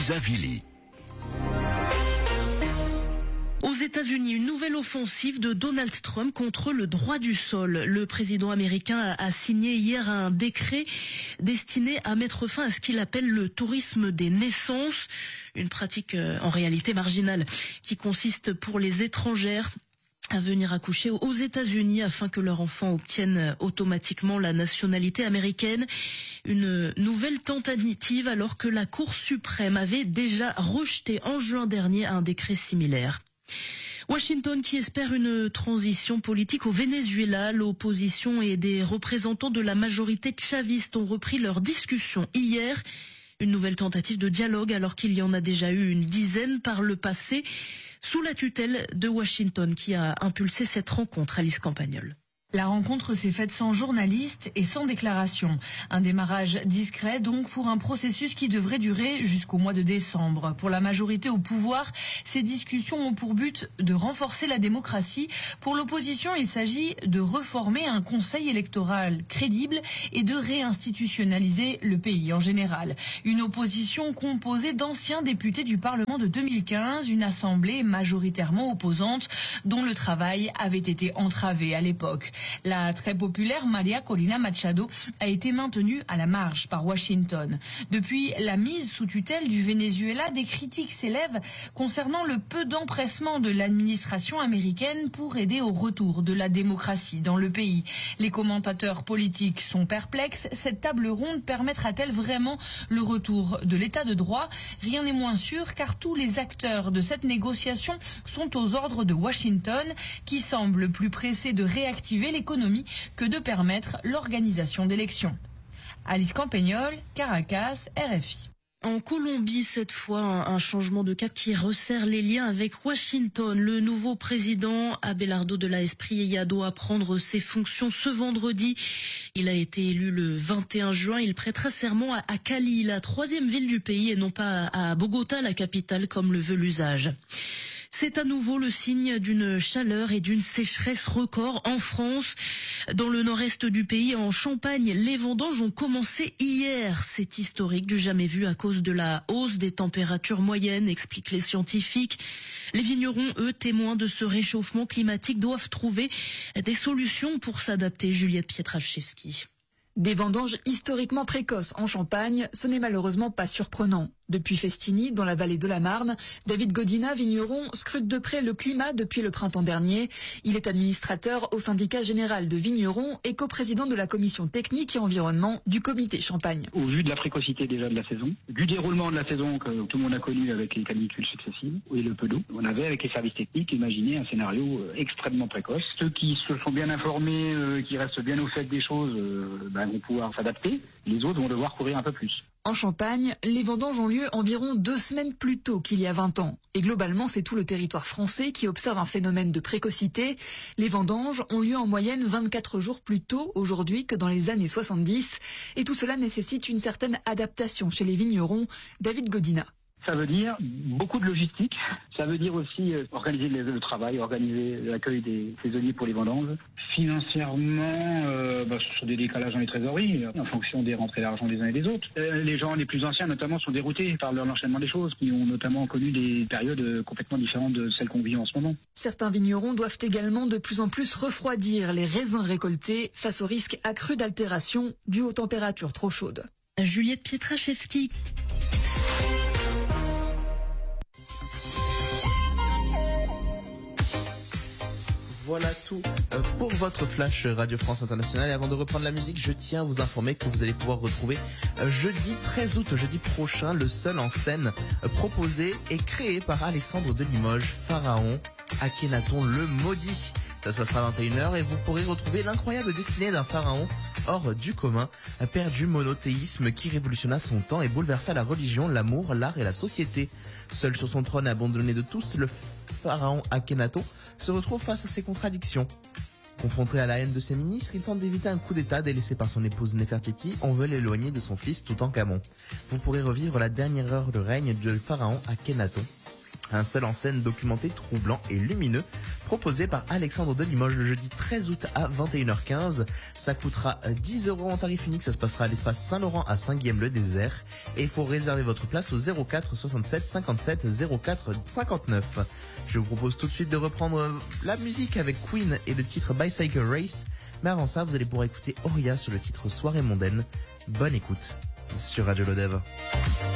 Xavili. Aux États-Unis, une nouvelle offensive de Donald Trump contre le droit du sol. Le président américain a signé hier un décret destiné à mettre fin à ce qu'il appelle le tourisme des naissances, une pratique en réalité marginale qui consiste pour les étrangères à venir accoucher aux États-Unis afin que leur enfant obtienne automatiquement la nationalité américaine. Une nouvelle tentative alors que la Cour suprême avait déjà rejeté en juin dernier un décret similaire. Washington qui espère une transition politique au Venezuela. L'opposition et des représentants de la majorité chaviste ont repris leur discussion hier. Une nouvelle tentative de dialogue alors qu'il y en a déjà eu une dizaine par le passé, sous la tutelle de Washington qui a impulsé cette rencontre. Alice Campagnol. La rencontre s'est faite sans journalistes et sans déclaration. Un démarrage discret donc pour un processus qui devrait durer jusqu'au mois de décembre. Pour la majorité au pouvoir, ces discussions ont pour but de renforcer la démocratie. Pour l'opposition, il s'agit de reformer un conseil électoral crédible et de réinstitutionnaliser le pays en général. Une opposition composée d'anciens députés du Parlement de 2015, une assemblée majoritairement opposante dont le travail avait été entravé à l'époque. La très populaire María Corina Machado a été maintenue à la marge par Washington. Depuis la mise sous tutelle du Venezuela, des critiques s'élèvent concernant le peu d'empressement de l'administration américaine pour aider au retour de la démocratie dans le pays. Les commentateurs politiques sont perplexes. Cette table ronde permettra-t-elle vraiment le retour de l'état de droit? Rien n'est moins sûr car tous les acteurs de cette négociation sont aux ordres de Washington qui semble plus pressé de réactiver l'économie que de permettre l'organisation d'élections. Alice Campagnol, Caracas, RFI. En Colombie, cette fois, un changement de cap qui resserre les liens avec Washington. Le nouveau président, Abelardo de la Espriella, doit prendre ses fonctions ce vendredi. Il a été élu le 21 juin. Il prêtera serment à Cali, la troisième ville du pays, et non pas à Bogota, la capitale, comme le veut l'usage. C'est à nouveau le signe d'une chaleur et d'une sécheresse record en France. Dans le nord-est du pays, en Champagne, les vendanges ont commencé hier. C'est historique, du jamais vu à cause de la hausse des températures moyennes, expliquent les scientifiques. Les vignerons, eux, témoins de ce réchauffement climatique, doivent trouver des solutions pour s'adapter. Juliette Pietraszewski. Des vendanges historiquement précoces en Champagne, ce n'est malheureusement pas surprenant. Depuis Festini, dans la vallée de la Marne, David Godina, vigneron, scrute de près le climat depuis le printemps dernier. Il est administrateur au syndicat général de vignerons et coprésident de la commission technique et environnement du comité Champagne. Au vu de la précocité déjà de la saison, du déroulement de la saison que tout le monde a connu avec les canicules successives et le peu d'eau, on avait avec les services techniques imaginé un scénario extrêmement précoce. Ceux qui se sont bien informés, qui restent bien au fait des choses, vont pouvoir s'adapter. Les autres vont devoir courir un peu plus. En Champagne, les vendanges ont lieu environ 2 semaines plus tôt qu'il y a 20 ans. Et globalement, c'est tout le territoire français qui observe un phénomène de précocité. Les vendanges ont lieu en moyenne 24 jours plus tôt aujourd'hui que dans les années 70. Et tout cela nécessite une certaine adaptation chez les vignerons. David Godina. Ça veut dire beaucoup de logistique. Ça veut dire aussi organiser le travail, organiser l'accueil des saisonniers pour les vendanges. Financièrement, ce sont des décalages dans les trésoreries en fonction des rentrées d'argent des uns et des autres. Les gens les plus anciens notamment sont déroutés par l'enchaînement des choses, qui ont notamment connu des périodes complètement différentes de celles qu'on vit en ce moment. Certains vignerons doivent également de plus en plus refroidir les raisins récoltés face au risque accru d'altération dû aux températures trop chaudes. Juliette Pietraszewski. Voilà tout pour votre flash Radio France Internationale. Et avant de reprendre la musique, je tiens à vous informer que vous allez pouvoir retrouver jeudi 13 août, jeudi prochain, le seul en scène proposé et créé par Alexandre de Limoges, Pharaon, Akhenaton le maudit. Ça se passera à 21h et vous pourrez retrouver l'incroyable destinée d'un pharaon hors du commun, père du monothéisme qui révolutionna son temps et bouleversa la religion, l'amour, l'art et la société. Seul sur son trône abandonné de tous, le pharaon Akhenaton se retrouve face à ses contradictions. Confronté à la haine de ses ministres, il tente d'éviter un coup d'état délaissé par son épouse Nefertiti. On veut l'éloigner de son fils Toutankhamon. Vous pourrez revivre la dernière heure de règne de pharaon Akhenaton Un seul en scène documenté, troublant et lumineux, proposé par Alexandre de Limoges le jeudi 13 août à 21h15. Ça coûtera 10 € en tarif unique, ça se passera à l'espace Saint-Laurent à Saint-Guilhem-le-Désert. Et il faut réserver votre place au 04 67 57 04 59. Je vous propose tout de suite de reprendre la musique avec Queen et le titre Bicycle Race. Mais avant ça, vous allez pouvoir écouter Oria sur le titre Soirée mondaine. Bonne écoute sur Radio Lodève.